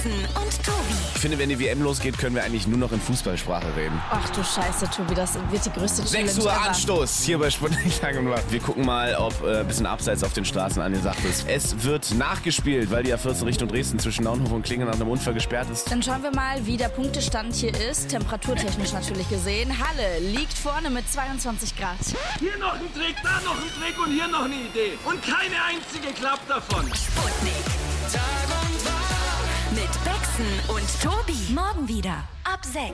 Becksen und Tobi. Ich finde, wenn die WM losgeht, können wir eigentlich nur noch in Fußballsprache reden. Ach du Scheiße, Tobi, das wird die größte Challenge 6 Uhr ever. Anstoß hier bei Sputnik Tag und Nacht. Wir gucken mal, ob ein bisschen abseits auf den Straßen angesagt ist. Es wird nachgespielt, weil die A14 Richtung Dresden zwischen Naunhof und Klingen nach einem Unfall gesperrt ist. Dann schauen wir mal, wie der Punktestand hier ist. Temperaturtechnisch natürlich gesehen. Halle liegt vorne mit 22 Grad. Hier noch ein Trick, da noch ein Trick und hier noch eine Idee. Und keine einzige klappt davon. Sputnik. Tag und Nacht. Mit Becksen und Tobi. Morgen wieder ab 6.